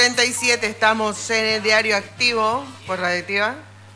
37 estamos en el diario activo por Radioactiva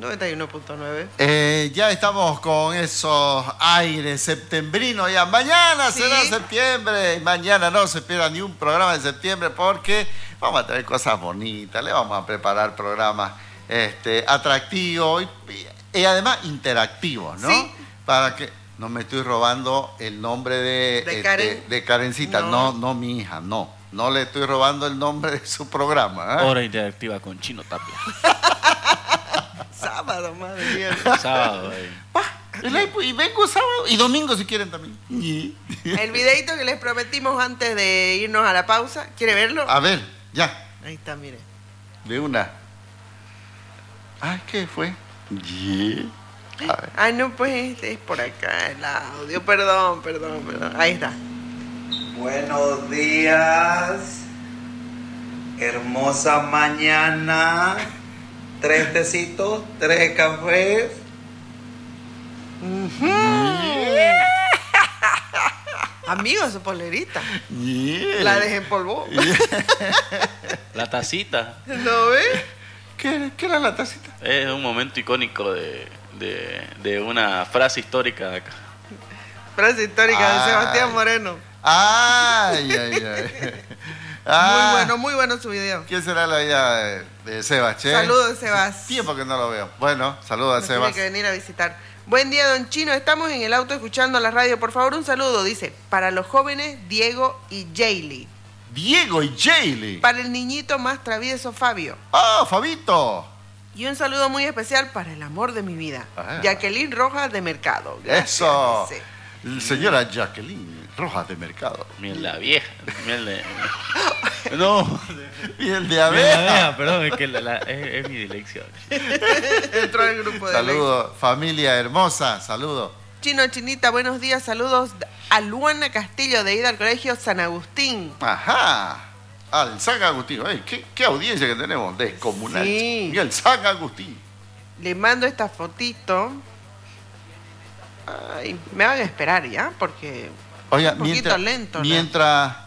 91.9. Ya estamos con esos aires septembrinos ya. Mañana será septiembre. Mañana no se pierda ni un programa de septiembre porque vamos a traer cosas bonitas. Le vamos a preparar programas atractivos y además interactivos, ¿no? Sí. Para que no me estoy robando el nombre ¿De Karen? de Karencita. No, mi hija, no. No le estoy robando el nombre de su programa. Hora interactiva con Chino Tapia. Sábado, madre mía. Sábado, Y vengo sábado y domingo si quieren también. El videito que les prometimos antes de irnos a la pausa, ¿quiere verlo? A ver, ya. Ahí está, mire. De una. Ay, ¿qué fue? Ah, no, pues es por acá el audio. Perdón. Ahí está. Buenos días. Hermosa mañana. 3 tecitos, 3 cafés. Amigo, su polerita. La desempolvó. La tacita. ¿No ves? ¿Qué era la tacita? Es un momento icónico de una frase histórica de acá. Frase histórica de Sebastián Moreno. Ay. Muy bueno su video. ¿Quién será la vida de Sebas, che? Saludos, Sebas. Tiempo que no lo veo. Bueno, saludos a Sebas. Tiene que venir a visitar. Buen día, don Chino. Estamos en el auto escuchando la radio. Por favor, un saludo. Dice, para los jóvenes, Diego y Jaylee. Diego y Jaylee. Para el niñito más travieso, Fabio. ¡Ah, Fabito! Y un saludo muy especial para el amor de mi vida, Jacqueline Rojas de Mercado. Gracias, eso. dice. Señora Jacqueline Rojas de Mercado. Miel de vieja. No. Miel de abeja. Perdón, es que es mi dilección. Entró al grupo de Saludos, familia hermosa. Saludos. Chino, Chinita, buenos días. Saludos a Luana Castillo de ida al colegio San Agustín. Ajá. Al San Agustín. Ay, ¿qué audiencia que tenemos? Descomunal. Sí. Y el San Agustín. Le mando esta fotito. Ay, me van a esperar ya, porque Oiga, un poquito lento. Mientras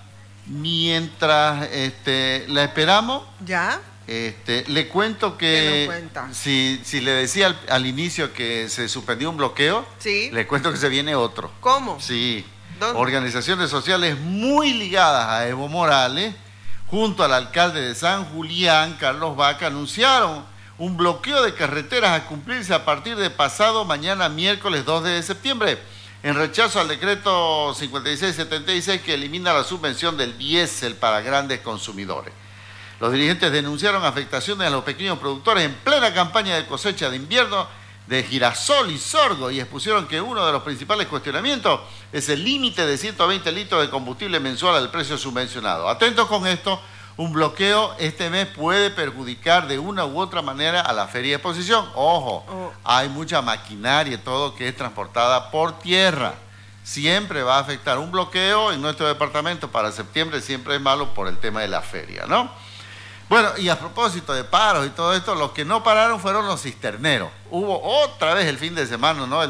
la esperamos, ¿Ya? le cuento ¿Qué que nos cuenta? si le decía al inicio que se suspendió un bloqueo, Sí. le cuento que se viene otro. ¿Cómo? Sí. ¿Dónde? Organizaciones sociales muy ligadas a Evo Morales, junto al alcalde de San Julián, Carlos Vaca, anunciaron un bloqueo de carreteras a cumplirse a partir de pasado mañana, miércoles 2 de septiembre, en rechazo al decreto 5676 que elimina la subvención del diésel para grandes consumidores. Los dirigentes denunciaron afectaciones a los pequeños productores en plena campaña de cosecha de invierno de girasol y sorgo y expusieron que uno de los principales cuestionamientos es el límite de 120 litros de combustible mensual al precio subvencionado. Atentos con esto, un bloqueo este mes puede perjudicar de una u otra manera a la feria de exposición. Ojo, hay mucha maquinaria y todo que es transportada por tierra. Siempre va a afectar un bloqueo en nuestro departamento para septiembre, siempre es malo por el tema de la feria, ¿no? Bueno, y a propósito de paros y todo esto, los que no pararon fueron los cisterneros. Hubo otra vez el fin de semana, ¿no?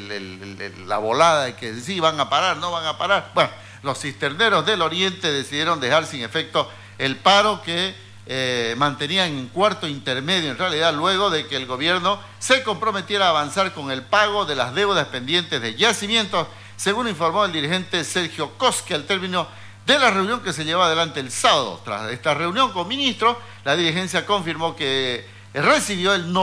La volada de que sí van a parar, no van a parar. Bueno, los cisterneros del Oriente decidieron dejar sin efecto el paro que mantenían en cuarto intermedio, en realidad, luego de que el gobierno se comprometiera a avanzar con el pago de las deudas pendientes de yacimientos, según informó el dirigente Sergio Cosque al término de la reunión que se llevó adelante el sábado. Tras esta reunión con ministros, la dirigencia confirmó que recibió el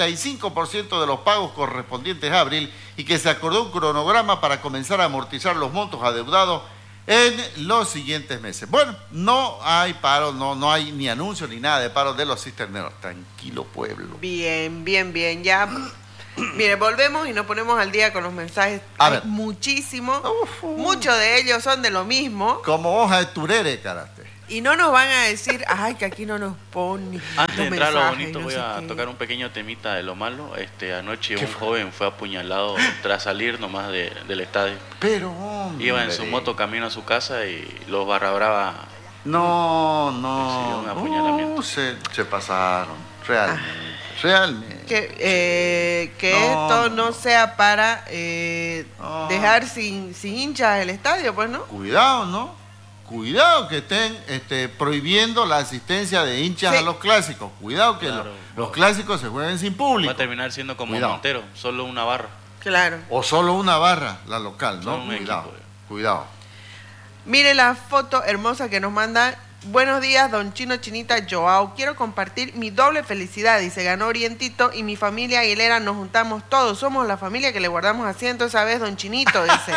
95% de los pagos correspondientes a abril y que se acordó un cronograma para comenzar a amortizar los montos adeudados en los siguientes meses. Bueno, no hay paro, no hay ni anuncio ni nada de paro de los cisterneros. Tranquilo, pueblo. Bien. Ya. Mire, volvemos y nos ponemos al día con los mensajes. Hay muchísimos. Muchos de ellos son de lo mismo. Como hoja de turere, carácter. Y no nos van a decir, ay, que aquí no nos ponen. Antes de entrar a lo bonito, no voy sé a qué. tocar un pequeño temita de lo malo. Anoche un joven fue apuñalado tras salir nomás del estadio. Pero, hombre. Iba en su moto camino a su casa y los barra brava. No. Un apuñalamiento. Se pasaron, realmente. Que esto no sea para dejar sin hinchas el estadio, pues, ¿no? Cuidado, ¿no? cuidado que estén prohibiendo la asistencia de hinchas a los clásicos. Cuidado que los clásicos se jueguen sin público. Va a terminar siendo como Montero, solo una barra. Claro. O solo una barra, la local, ¿no? Cuidado. Mire la foto hermosa que nos manda. Buenos días, don Chino, Chinita, Joao. Quiero compartir mi doble felicidad. Dice, ganó Orientito y mi familia Aguilera nos juntamos todos. Somos la familia que le guardamos asiento esa vez, don Chinito, dice.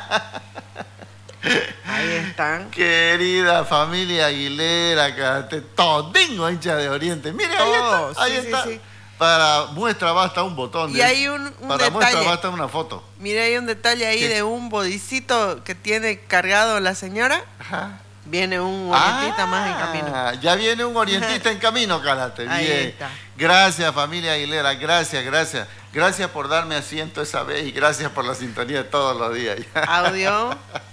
Ahí están. Querida familia Aguilera, todingo hincha de Oriente. Mire, ahí está. Sí. Para muestra basta un botón. Y hay un para detalle. Muestra basta una foto. Mire, hay un detalle ahí de un bodicito que tiene cargado la señora. Ajá. Viene un orientista más en camino. Ya viene un orientista en camino, Calate. Bien. Ahí está. Gracias, familia Aguilera. Gracias. Gracias por darme asiento esa vez y gracias por la sintonía de todos los días. Audio.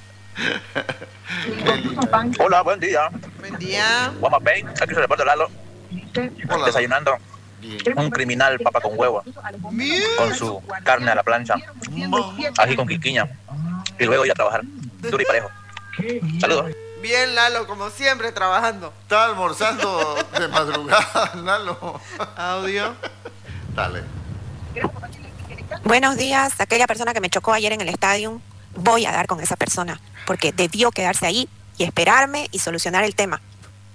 Hola, buen día. Buen día. Guapa Pay, aquí se reporta Lalo. Hola. Desayunando. Bien. Un criminal papa con huevo. Con su carne a la plancha. Ají con quiquiña. Y luego ir a trabajar. Duro y parejo. Saludos. Bien, Lalo, como siempre, trabajando. Está almorzando de madrugada, Lalo. Audio. Dale. Buenos días, aquella persona que me chocó ayer en el estadio, voy a dar con esa persona, porque debió quedarse ahí y esperarme y solucionar el tema.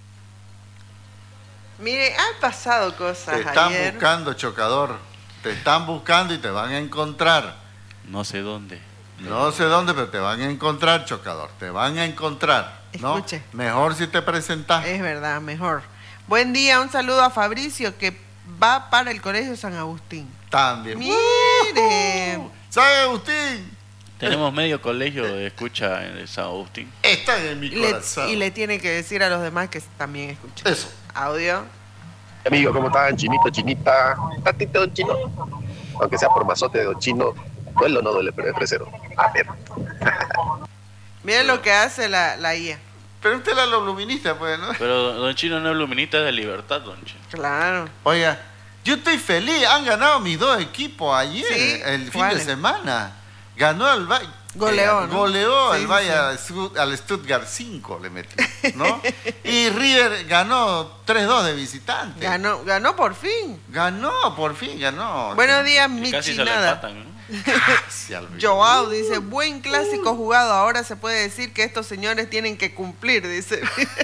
Mire, han pasado cosas Te están ayer. buscando, chocador. Te están buscando y te van a encontrar. No sé dónde. No sé dónde, pero te van a encontrar, chocador. Te van a encontrar. ¿No? Escuche. Mejor si te presentas. Es verdad, mejor. Buen día, un saludo a Fabricio que va para el Colegio San Agustín. También. Mire. San Agustín. Tenemos medio colegio de escucha en San Agustín. Están en mi corazón. Y le tiene que decir a los demás que también escuchen. Eso. Audio. Amigo, ¿cómo están? Chinito, chinita. Tatito, don Chino. Aunque sea por mazote de don Chino, duele o no duele perder 3-0. A ver. Miren lo que hace la IA. Pero usted es la luminista, pues, ¿no? Pero don Chino no es luminista, es de Libertad, don Chino. Claro. Oiga, yo estoy feliz. Han ganado mis dos equipos ayer, Sí, el fin ¿cuáles? de semana. Ganó el Valle. Goleó, ¿no? Goleó Sí, el sí, Valle sí. al Stuttgart 5, le metió, ¿no? Y River ganó 3-2 de visitante. Ganó por fin. Ganó, por fin ganó. Buenos días, Y casi se lo Michinada. empatan, ¿no? Sí, al- Joao dice, buen clásico jugado. Ahora se puede decir que estos señores tienen que cumplir, dice.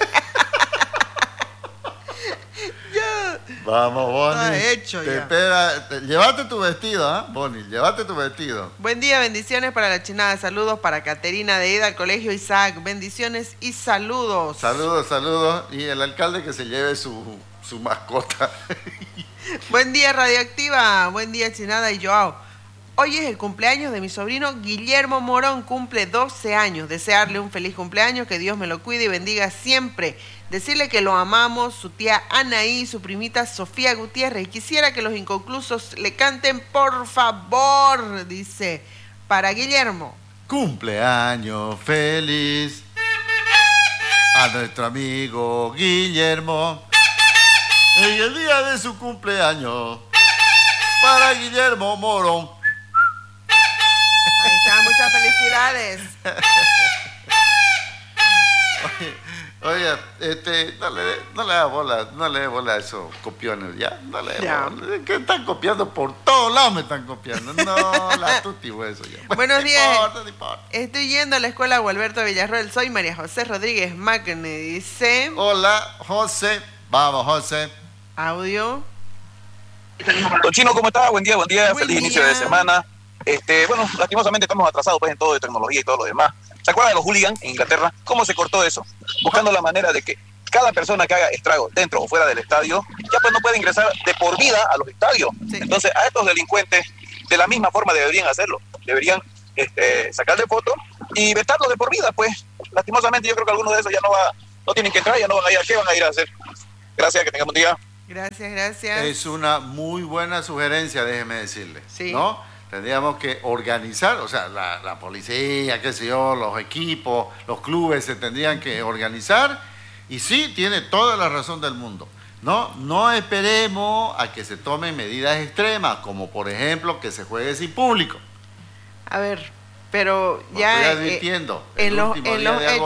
Ya. Vamos, Bonnie. Está hecho Te ya. espera. Llévate tu vestido, ¿ah? Bonnie, llévate tu vestido. Buen día, bendiciones para la chinada. Saludos para Caterina de ida al colegio Isaac. Bendiciones y saludos. Saludos. Y el alcalde que se lleve su mascota. Buen día, Radioactiva. Buen día, Chinada y Joao. Hoy es el cumpleaños de mi sobrino Guillermo Morón, cumple 12 años. Desearle un feliz cumpleaños, que Dios me lo cuide y bendiga siempre. Decirle que lo amamos, su tía Anaí, su primita Sofía Gutiérrez. Y quisiera que los inconclusos le canten, por favor, dice, para Guillermo. Cumpleaños feliz a nuestro amigo Guillermo. En el día de su cumpleaños, para Guillermo Morón. Ahí está, muchas felicidades. Oye, no le da bola a esos copiones, ¿ya? No le da bola. Que están copiando por todos lados, me están copiando. No, la tuti, eso ya. Buenos días. No importa. Estoy yendo a la escuela Gualberto Villarroel. Soy María José Rodríguez Macne, dice. Hola, José. Vamos, José. Audio. Don Chino, ¿cómo está? Buen día. Buen Feliz día. inicio de semana. Bueno, lastimosamente estamos atrasados pues en todo de tecnología y todo lo demás. ¿Se acuerdan de los hooligans en Inglaterra? ¿Cómo se cortó eso? Buscando la manera de que cada persona que haga estrago dentro o fuera del estadio ya pues no puede ingresar de por vida a los estadios. Sí. Entonces a estos delincuentes de la misma forma deberían hacerlo. Deberían sacarle foto y vetarlos de por vida. Pues lastimosamente yo creo que algunos de esos ya no tienen que entrar, ya no van a ir. ¿A qué van a ir a hacer? Gracias, que tengamos un día. Gracias. Es una muy buena sugerencia, déjeme decirle. Sí. ¿No? Tendríamos que organizar, o sea, la policía, qué sé yo, los equipos, los clubes se tendrían que organizar. Y sí, tiene toda la razón del mundo. No esperemos a que se tomen medidas extremas, como por ejemplo que se juegue sin público. A ver, pero Lo ya estoy advirtiendo, en el los último día de hechos. agosto.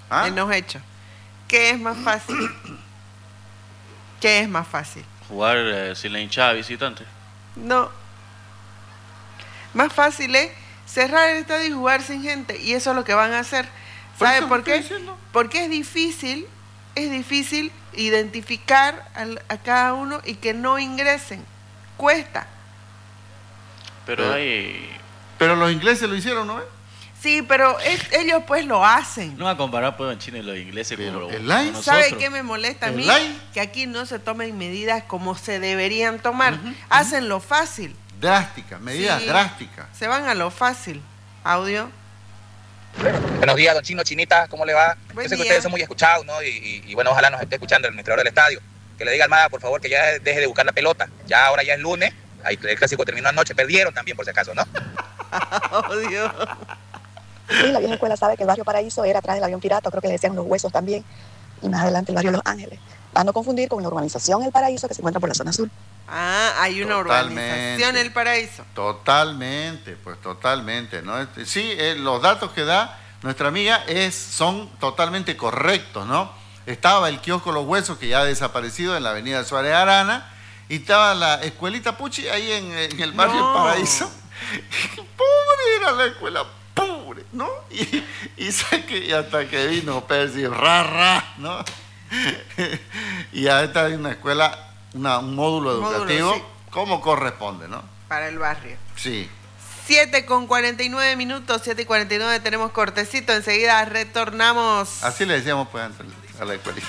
en los hechos. ¿Qué es más fácil? ¿Qué es más fácil? Jugar sin la hinchada visitante. No. Más fácil es cerrar el estadio y jugar sin gente. Y eso es lo que van a hacer. ¿Sabe por qué? Porque es difícil identificar a cada uno y que no ingresen. Cuesta. Pero los ingleses lo hicieron, ¿no? Sí, pero ellos pues lo hacen. No va a comparar pues en China y los ingleses con nosotros. ¿Sabe qué me molesta a mí? Que aquí no se tomen medidas como se deberían tomar. Hacen lo fácil. Medidas drásticas. Se van a lo fácil. Audio. Buenos días, don Chino, Chinita, ¿cómo le va? Buen Yo sé que día. ustedes son muy escuchados, ¿no? Y bueno, ojalá nos esté escuchando el administrador del estadio. Que le diga al Almada, por favor, que ya deje de buscar la pelota. Ya ahora ya es lunes. Ahí, el clásico terminó anoche. Perdieron también, por si acaso, ¿no? Audio. Sí, la vieja escuela sabe que el barrio Paraíso era atrás del avión pirata, creo que le decían Los Huesos también, y más adelante el barrio Los Ángeles. Para no confundir con la urbanización El Paraíso que se encuentra por la zona sur. Hay una urbanización El Paraíso. Totalmente, ¿no? Sí, los datos que da nuestra amiga son totalmente correctos, ¿no? Estaba el kiosco Los Huesos, que ya ha desaparecido en la avenida Suárez Arana, y estaba la escuelita Puchi ahí en el barrio El Paraíso. Pobre era la escuela, pobre, ¿no? Y hasta que vino Percy, ¿no? Y ya esta es una escuela, un módulo educativo, sí, como corresponde, ¿no? Para el barrio. Sí. 7:49 minutos, 7:49, tenemos cortecito, enseguida retornamos. Así le decíamos pues antes a la escuelita.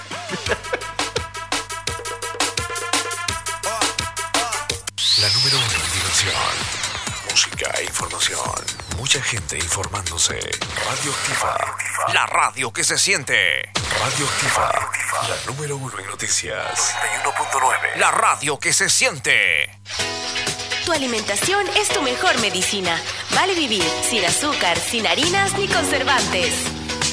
La número 1 en diversión, música e información. Mucha gente informándose. Radioactiva. La radio que se siente. Radioactiva. La número 1 en noticias. 91.9. La radio que se siente. Tu alimentación es tu mejor medicina. Vale vivir sin azúcar, sin harinas ni conservantes.